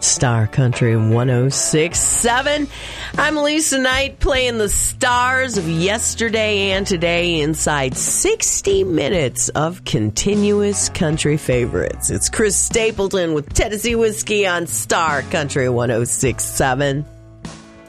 Star Country 106.7. I'm Lisa Knight playing the stars of yesterday and today inside 60 minutes of continuous country favorites. It's Chris Stapleton with Tennessee Whiskey on Star Country 106.7.